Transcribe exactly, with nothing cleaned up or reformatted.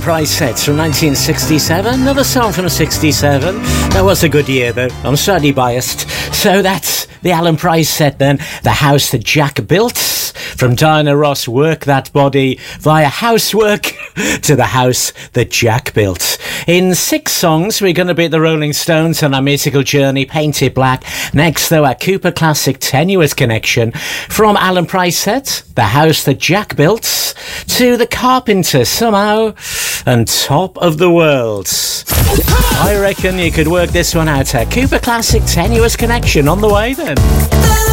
Price set from nineteen sixty-seven. Another song from sixty-seven. That was a good year, though. I'm slightly biased. So that's the Alan Price set then. The House That Jack Built. From Diana Ross, Work That Body, via Housework to The House That Jack Built. In six songs, we're going to be at the Rolling Stones on our musical journey, Paint It Black. Next, though, our Cooper classic Tenuous Connection. From Alan Price set, The House That Jack Built, to The Carpenters, Somehow, and Top of the World. I reckon you could work this one out. A Cooper classic Tenuous Connection on the way then.